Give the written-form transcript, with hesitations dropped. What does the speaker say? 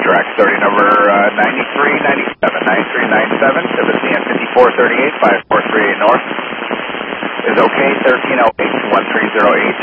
direct, starting number 9397 to the CN 5438, 5438 north. Is okay, 1308, 1308